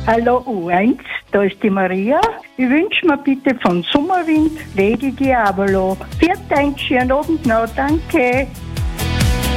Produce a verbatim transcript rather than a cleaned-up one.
Hallo U eins, da ist die Maria. Ich wünsche mir bitte von Sommerwind Lady Diavolo. Viert ein schönen Abend noch, danke.